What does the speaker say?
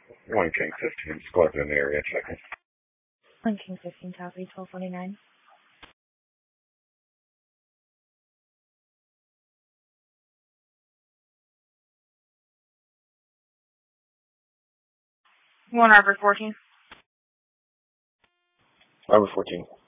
One King 15, squad in the area, checking. 1 King 15, copy, 1249. One Arbor 14. Arbor 14,